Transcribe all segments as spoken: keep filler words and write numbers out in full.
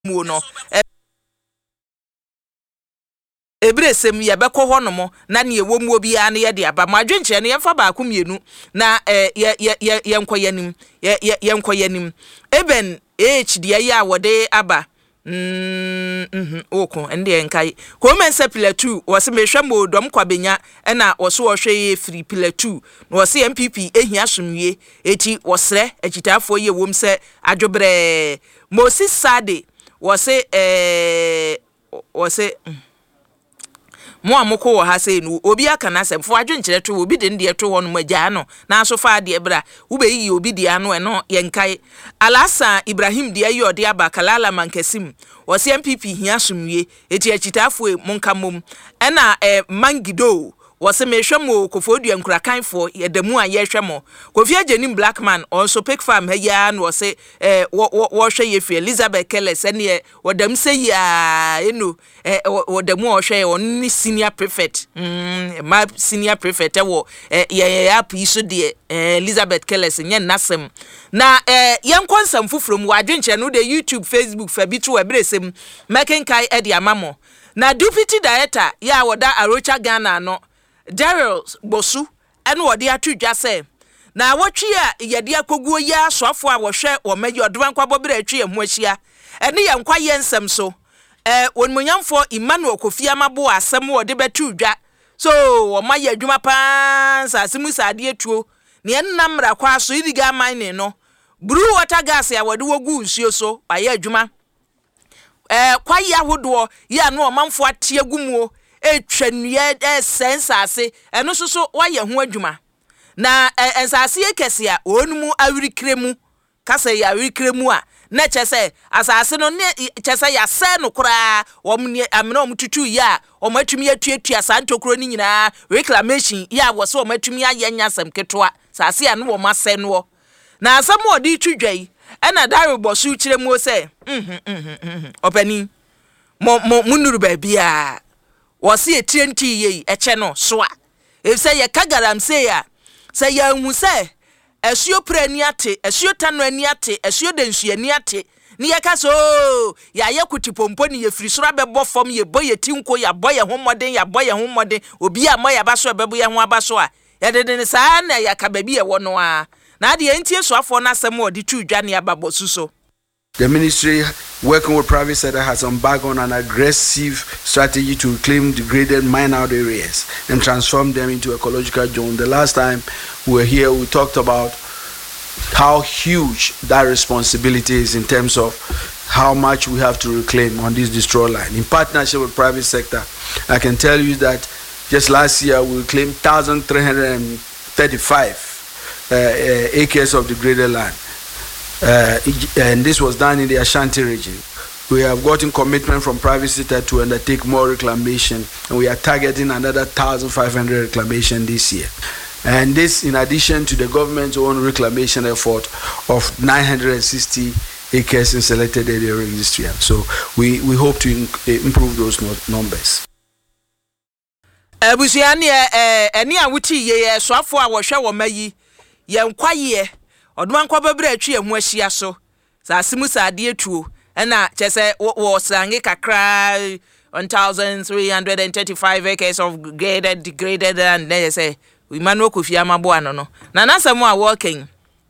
mu no ebresem ye bekọ honom na ne ewo mu obi a ne ye de aba madwenche ne yemfa ba ko mienu na ye ye ye yenkoyanim ye ye yenkoyanim eben h de ya wode aba mm mhm oko ende enkai ko mense pillar two wo se mehwe modom kwabenya na wo so wo hwe free pillar two wo se M P P ehia somwie eti wo sre agitafo ye wom se adwobre Moses Sade wo se eh wo se mo amoko wo ha sei no obi aka na sem fo adwenkyere to obi de de to ho no magya no na so fa de bra wo be yi obi de ano eno yenkai Alasa Ibrahim de ayi ode abakalala mankesim wo se M P P hia somwie eti achitafo monka mom ena eh, Mangido wo se mehwemo kofodua nkurakanfo yedamu a yehwemo Kofi Ajenim Blackman also pick farm he ya no se eh wo wo hwe yefi Elizabeth Kellis ene wodam se ya eno eh wodamu o hwe on senior prefect mm ma senior prefect e wo eh ye ya piso de Elizabeth Kellis nye nasem na eh yenkonsam fufrom wadwenche no de YouTube Facebook fa bitu ebresem mekenkai e de amamo na deputy director ya woda Arocha Ghana no Daryl Bosu ene wode atudwa se na wotwe a yede akoguo ya asofo a wo hwe wo magi odoban kwabobere atwe emu ahia ene ye nkwa ye nsem so eh wonmunyamfo Emmanuel Kofi Amabo asem wode betudwa so wo ma ye adwuma pa sasemu sade etuo ne ennamra kwa so iriga mine no Blue water gas ya wode wogu nsuo so aye adwuma eh kwa ya hodo ya no manfo ate agumuo etwanua esensase eno soso waye ho adwuma na ensase ekese a onumu awirikremu kasa ya awirikremu a na chese asase no ne chese ya se no kura omne amna omtutu ya omatumi atuatua asantokro ni nyina reclamation ya wo so omatumi ayenya asem ketwa sase ya no wo mase no na asam odi twudwai ena Daryl Bosu kiremu se mhm mhm opani mo mo munuru ba bia wo se etenti ye eche no soa e se ye kagaram se ya se ya hu se esuo prani ate esuo tano ani ate esuo densu ani ate ni ye ka so ya ye kutipompo ni ye firisoro abebo fom ye boye tinko ya boye homoden ya boye homoden obi a moya baso abebo ye ho abaso a ye de ne sa na ya ka babi ye wo no a na de entie so afo na asem odi tudwa ne ababosu so. The ministry, working with private sector, has embarked on an aggressive strategy to reclaim degraded mine-out areas and transform them into ecological zones. The last time we were here, we talked about how huge that responsibility is in terms of how much we have to reclaim on this destroy line. In partnership with private sector, I can tell you that just last year we reclaimed one thousand three hundred thirty-five uh, uh, acres of degraded land. Uh, and this was done in the Ashanti region. We have gotten commitment from private sector to undertake more reclamation, and we are targeting another one thousand five hundred reclamation this year. And this in addition to the government's own reclamation effort of nine hundred sixty acres in selected area registry. So we, we hope to in, uh, improve those no, numbers. Abusiani eh eni awuti ye so afo a wo hwe wo mayi ye nkwaye Odman kwa bebre atwe emu ahia so sasimu sade etuo na chese wo sange kakra one thousand three hundred thirty-five acres of graded degraded and they say we Emmanuel Kofi Amabo ano no na nasamo a working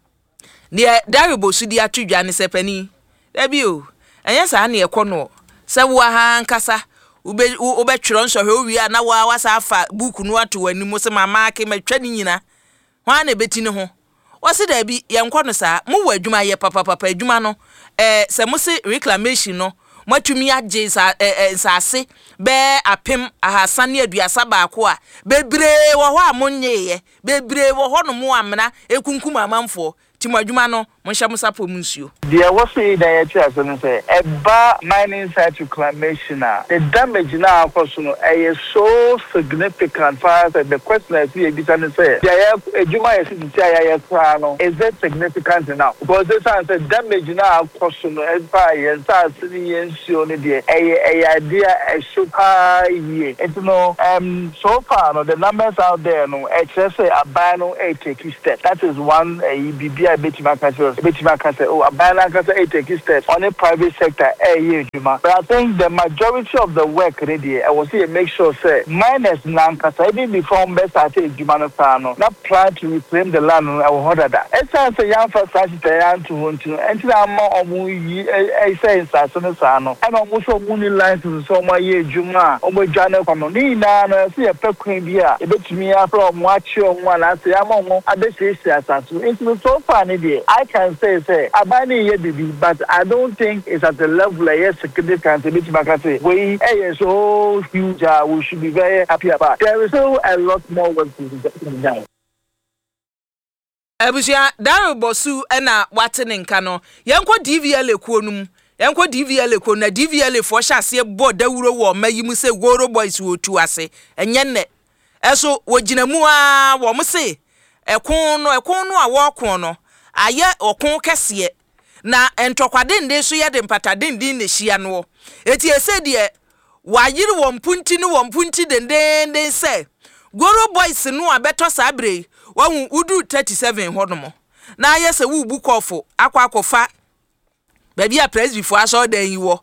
ne Daryl Bosu di atudwa ne sepani da bi o enye sa na ekono se wo ha nkasa ube ubetwero nso hwe wi na wa wasa afa book no ato wani mo se mama ke matwa ni nyina hwa na beti ne ho wasi da bi yenko no sa mo wa adwuma ye papa papa adwuma no eh se mo se reclamation no matumi agye sa nsase be apem ahasane aduasa baako a bebre wo ho a monyeye bebre wo ho no mo amna ekunkum amanfo timo adwuma no mo hya mo sapo mu nsuo there was a diet as no say eba mining site reclamation the damage now across no is so significant for us. The question is we be saying say there adwuma is say no is that significant enough because this is the damage now across no eba yen sa sini nsuo no de eh idea e shuka ye it no um so far no the numbers out there no excess abano e take step that is one e bibia a bit my castle, a bit my castle, oh, a banana castle, a take steps on a private sector, a year, but I think the majority of the work ready, I will see make sure, say, minus Nankasa, even before best I take Jumanofano, not plan to reclaim the land I will order that. It sounds a young first Sagittarian to want to enter a more of a say in Sassano, and almost so moony lines to so my year Juma, or my Jana Pamonina, and I see a pequin beer, a bit to me from watch your one, I say, I'm on a bit it's so funny there. I can say, say, I buy the but I don't think it's at the level of yes, significant, a bit say, we are so huge, uh, we should be very happy about. There is still a lot more work to be done. Abusia Daryl Bosu ena watene nka no yenko D V L ekuonum yenko D V L ekuo na D V L fo hyase bo dawuro wo mayimu se Goro Boys wo tu ase enye ne eso woginamu a wo mo se ekon no ekon no a wo kon no aye okon kese na entokwade nde so ye de mpatade ndin ne hia no eti ese de wayire wo mpunti no wo mpunti dendenden se Goro Boys no abeto sabre Wan udu thirty-seven honomo na ayese wu bu kofo akwa akofa baby a press before aso dan yiwo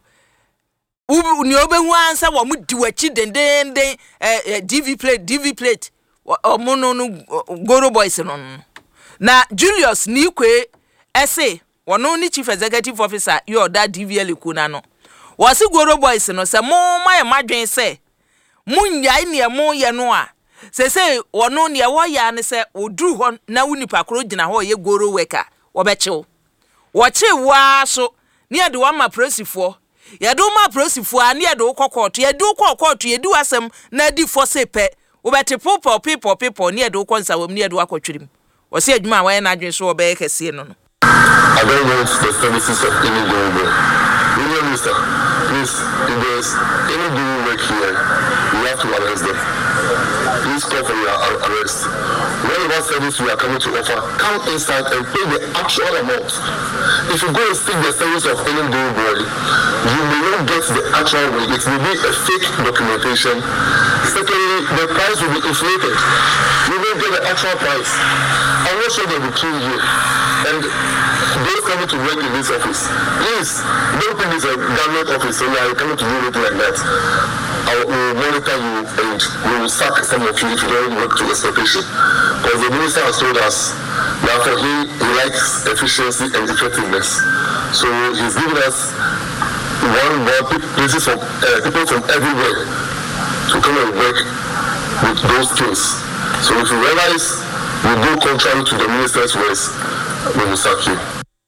u ni obehu ansa wo mu diwachi dendenden eh D V plate D V plate omono no Goro Boys no na Julius Nikwe ese wono ni chief executive officer yo da D V L kuna no wose Goro Boys no se mo maye madwen se munyai ne mo ye no a se se wono ne wo ya ne se oduru ho na wunipa kro gina ho ye Goro weka wo bechew wo che wa so ne ade wa ma prosifo ye do ma prosifo a ne ade wo kokoto ye do kokoto ye du asem na di fo se pe wo bete people people people ne ade wo konsa wom ne ade wo akotwirim wo se adwuma wa na adwen so wo be kese no no I don't want the services of any Goro. William Mister, please, if there's any Goro work here, we have to arrest them. Please call for your arrest. Whatever service we are coming to offer, come inside and pay the actual amount. If you go and seek the service of any Goro boy, you may not get the actual rate. It will be a fake documentation. Secondly, the price will be inflated. You won't get the actual price. I'm not sure they will kill you. And those coming to work in this office, please don't think it's a government office, so we are coming to do anything like that. I will monitor you and we will sack some of you if you don't work to expectation. Because the minister has told us that for him, he likes efficiency and effectiveness. So he's given us one more places from uh, people from everywhere to come and work with those skills. So if you realize we go contrary to the minister's words, we will sack you.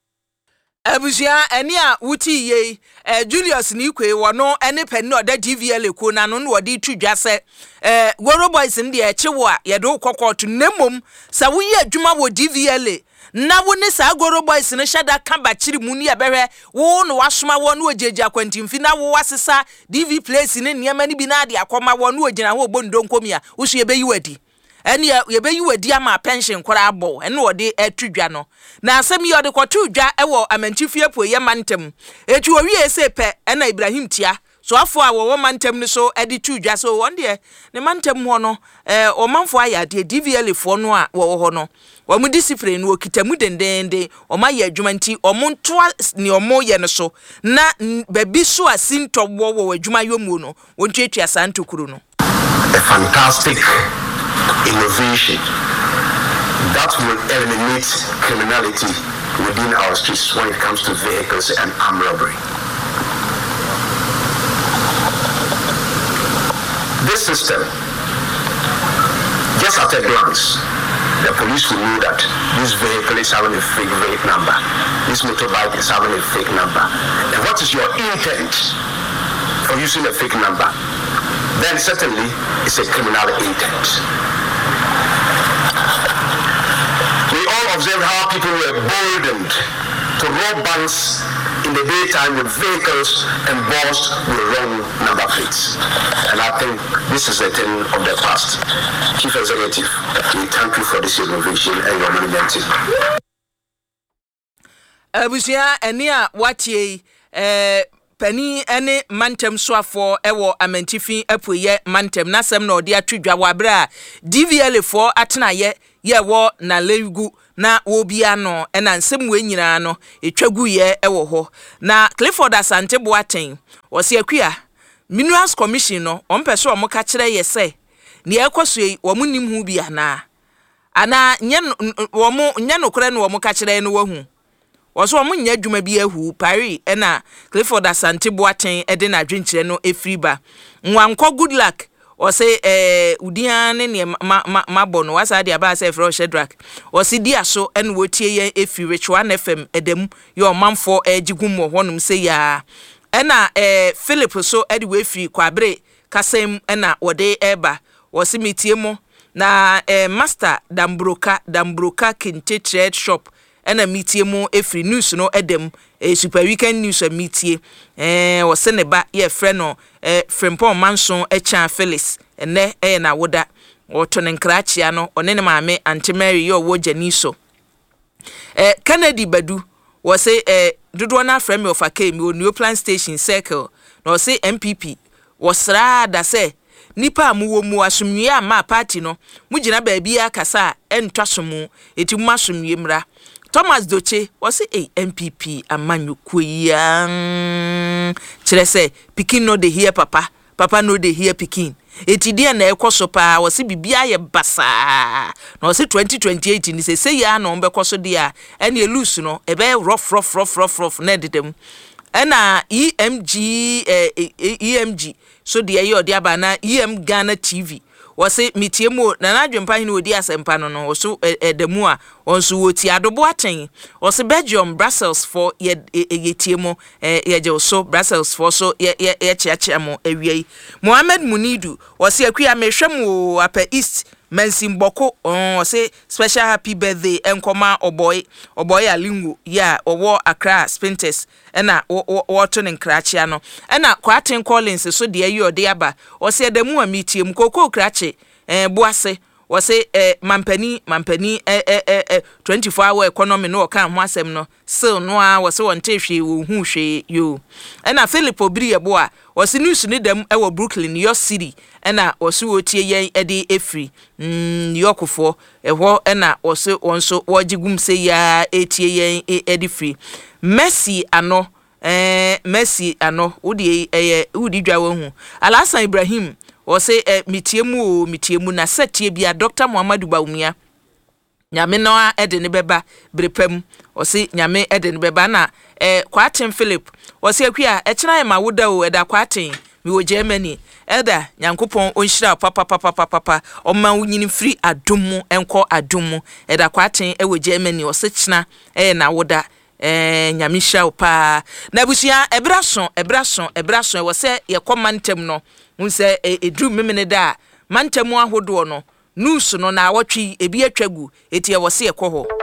Abusia eni a wuti ye eh Julius Nikwe wono ene penno oda G V L eko na no no odi tudwa se eh Goro Boys ndi e chewo a ye do kokoto nemom sa wo ye adwuma wo D V L na wo ne sa Goro Boys ne hyada ka ba chiri mu ni ebehwe wo no wasoma wo no ojeje akwantimfi na wo wasesa D V place ne niam ni bi na ade akoma wo no ogina wo bondo nkomi a wo so ye beyi wadi eni ye beyi wadi ama pension kwara abo ene odi etudwa no na asem ye odi kwotudwa ewo amantifie po ye mantem etu owie se pe ena Ibrahim tia so afo a wo mantem ni so edi tudwa so won de ne mantem ho no eh o manfo aya de D V L fo no a wo ho no wo mu discipline wo kitamu dendende o ma ye adwuma nti o mo ntoa ni o mo ye no so na babi so asinto wo wo adwuma yomu no won tuatua santokuru no a fantastic innovation that will eliminate criminality within our streets when it comes to vehicles and armed robbery. This system, just at a glance, the police will know that this vehicle is having a fake vehicle number, this motorbike is having a fake number. And what is your intent for using a fake number? Then certainly it's a criminal intent. We all observe how people were boldened to rob banks in the daytime with vehicles embossed with wrong number plates. And I think this is a thing of the past. Chief Executive, we thank you for this innovation and your monumenting. Abusia enia watie eh pani ene mantem soafo ewo amantifi apoye mantem nasem na odi atwedwa wabra D V L fo atena ye ye wo na legu na wo bia no e na nsem we nyina no etwagu ye e wo ho na Clifford Asante Boateng wo se akua Minerals Commission no on pese o mo ka kire ye se ne ekoso yi wo munim hu bia na ana nye wo mo nye nokore no wo mo ka kire no wahu wo so mo nya adwuma bi ahu Paris e na Clifford Asante Boateng e de na adwenkire no efriba nwanko good luck o say eh udia ne ne ma ma bono wasa dia ba say fro Shedrack o si dia so en wotie ye efi Ritual F M edem yo manfo agigum mo honum say ya ena eh Philip so edi we fi kwabre kasem ena wode eba o si metie mo na eh Master Dambroka Dambroka Kinte Trade Shop ena metie mo efi news no edem eh Super Weekend News metie eh o se ne ba ye frɛ no eh Frimpong Manson echa Felix ene eh na woda oto ne nkrachia no one ne maame Auntie Mary yo wo Janiso eh Kennedy Badu wo se eh dodo na frɛ me of aka mi o New Plan Station Circle no se M P P wo sra da se nipa amuwo mu asumwie ama party no mugina ba bia kasa entwasomu eti mu asumwie mra Thomas Doche was a M P P amanyu kuya kire se pikin no dey hear papa papa no dey hear pikin eti dia na ekoso pa was bibia ye basa na was twenty twenty-eight ni se se ya no mbekoso dia ene eluse no ebe rough rough rough rough rough na dedem ena E M G E M G so dia ye odi aba na E M Ghana T V wose mitiemu na na dwempa hini odi asempa no no so edemu a onso woti adobo aten wose Belgium Brussels for ye yetiemu ye je so Brussels for so ye ye chiachiamo ewie Mohammed Munidu wose akua mehwem apa East Mensimboko on say special happy birthday enkoma oboy oboy alingu ya owo Accra Spinters ena woto ne nkrachia no ena Kwaten Collins so de ayi ode aba o se adamu amitiem koko krache eh boase o se eh mampani mampani eh eh eh twenty-four hour economy no ka ho asem no still no a wo se won tehwe wo hu hwe yo ena Philip Obiri ebo a o se news ni dem e wo Brooklyn New York City ena o se wo tie yen e de efri mm yokofo eho ena o se wonso wogigum se ya etie yen e de free Messi ano eh Messi ano udi eh udi dwa wo hu Alasan Ibrahim o se eh, mitiemu o mitiemu na setie bia Doctor Muhammadu Bawumia nyame no a ede ne beba brepam o se nyame ede ne beba na eh Kwaten Philip o se akua e kira ma woda o eda Kwaten mi wo Germany eda nyankopon onhira papa papa papa papa o ma wunyini free adumu enko adumu eda Kwaten e wo Germany o se kina e na woda eh nyamisha opa na busia ebrason ebrason ebrason wo se ye komantem no unse edru memene da mantem ahodo no news no na awotwi ebi atwagu eti ye wo se ye kɔ ho